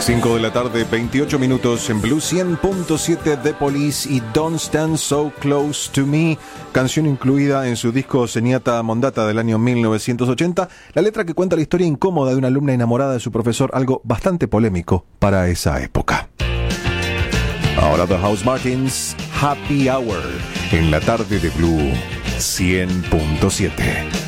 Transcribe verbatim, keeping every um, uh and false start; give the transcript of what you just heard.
cinco de la tarde, veintiocho minutos en Blue cien punto siete de Police y Don't Stand So Close to Me, canción incluida en su disco Zenyatta Mondata del año mil novecientos ochenta, la letra que cuenta la historia incómoda de una alumna enamorada de su profesor, algo bastante polémico para esa época. Ahora The Housemartins, Happy Hour, en la tarde de Blue cien punto siete.